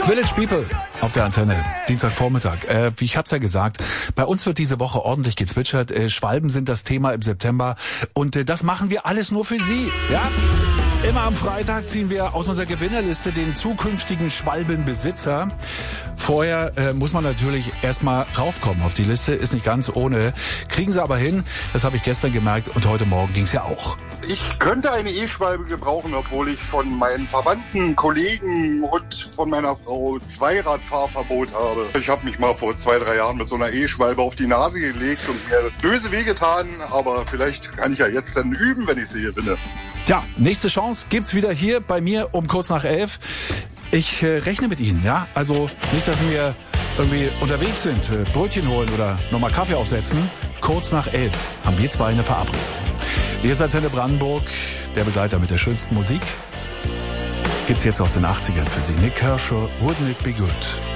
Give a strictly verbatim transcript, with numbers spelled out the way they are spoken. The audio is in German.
Village People auf der Antenne, Dienstagvormittag. Äh, ich hab's ja gesagt, bei uns wird diese Woche ordentlich gezwitschert. Äh, Schwalben sind das Thema im September und äh, das machen wir alles nur für Sie, ja? Immer am Freitag ziehen wir aus unserer Gewinnerliste den zukünftigen Schwalbenbesitzer. Vorher äh, muss man natürlich erstmal raufkommen auf die Liste, ist nicht ganz ohne. Kriegen Sie aber hin, das habe ich gestern gemerkt und heute Morgen ging's ja auch. Ich könnte eine E-Schwalbe gebrauchen, obwohl ich von meinen Verwandten, Kollegen und von meiner Frau Zweiradfahrverbot habe. Ich habe mich mal vor zwei, drei Jahren mit so einer E-Schwalbe auf die Nase gelegt und mir böse wehgetan, aber vielleicht kann ich ja jetzt dann üben, wenn ich sie gewinne. Tja, nächste Chance gibt's wieder hier bei mir um kurz nach elf. Ich äh, rechne mit Ihnen, ja? Also nicht, dass wir irgendwie unterwegs sind, äh, Brötchen holen oder nochmal Kaffee aufsetzen. Kurz nach elf haben wir zwei eine Verabredung. Hier ist Antenne Brandenburg, der Begleiter mit der schönsten Musik. Gibt's jetzt aus den achtzigern für Sie. Nick Kershaw, Wouldn't It Be Good?